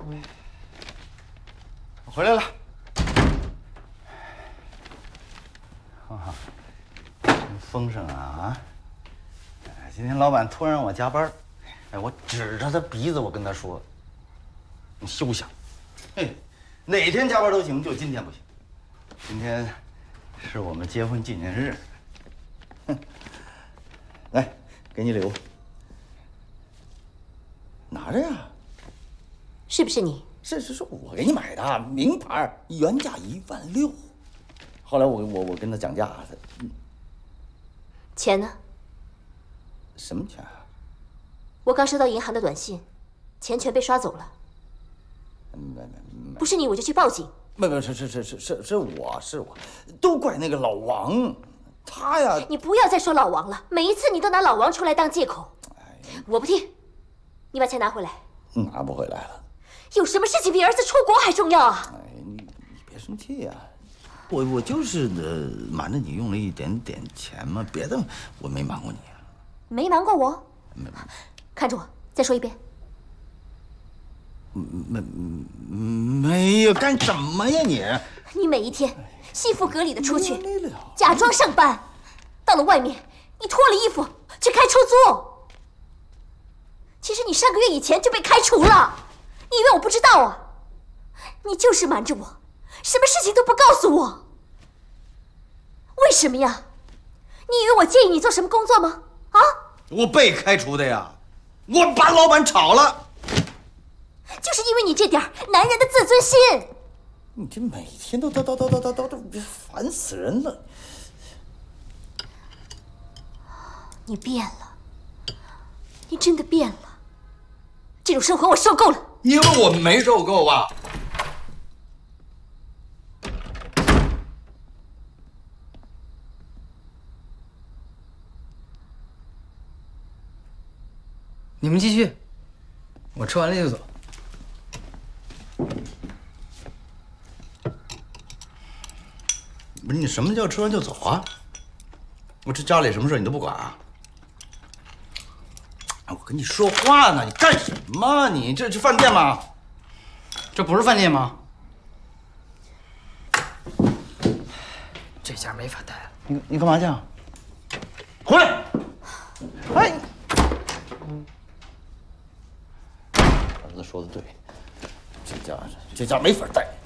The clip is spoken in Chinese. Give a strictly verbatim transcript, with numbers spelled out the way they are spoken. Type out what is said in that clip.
我回来了。啊，真丰盛啊啊！哎，今天老板突然让我加班，哎，我指着他鼻子，我跟他说：“你休想！嘿，哪天加班都行，就今天不行。今天是我们结婚纪念日。哼，来，给你礼物，拿着呀。 是不是你？ 是是是，我给你买的，名牌，原价一万六。后来我我我跟他讲价，嗯， 钱呢？ 什么钱啊？ 我刚收到银行的短信，钱全被刷走了。 没没没， 不是你，我就去报警。 没没是是是是是是我是我，都怪那个老王，他呀。 你不要再说老王了，每一次你都拿老王出来当借口。哎，我不听，你把钱拿回来。 拿不回来了。 有什么事情比儿子出国还重要啊？ 哎，你你别生气呀、啊，我我就是呃瞒着你用了一点点钱嘛，别的我没瞒过你啊。 没瞒过我？ 没， 看着我，再说一遍。 没没有，干什么呀你？ 你每一天西服革履的出去，假装上班，到了外面你脱了衣服去开出租。其实你上个月以前就被开除了，你以为我不知道啊？你就是瞒着我，什么事情都不告诉我。为什么呀？你以为我介意你做什么工作吗？啊？ 我被开除的呀，我把老板炒了。 就是因为你这点男人的自尊心。 你这每天都叨叨叨叨叨叨叨，烦死人了。 你变了，你真的变了。这种生活我受够了。 你以为我没受够吧？ 你们继续，我吃完了就走。 不是你什么叫吃完就走啊？我这家里什么事你都不管啊？我跟你说话呢，你干什么？你这是饭店吗？ 这不是饭店吗？这家没法待了。 你你干嘛去啊？回来！哎，儿子说的对，这家这家没法待。